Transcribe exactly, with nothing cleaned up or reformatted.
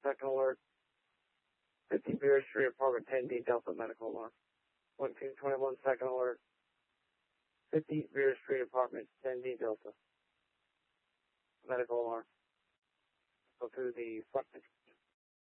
second alert. fifty Beer Street, apartment ten D, Delta, medical alarm. one two twenty-one, second alert. fifty Beer Street, apartment ten D, Delta, medical alarm. Go through the front.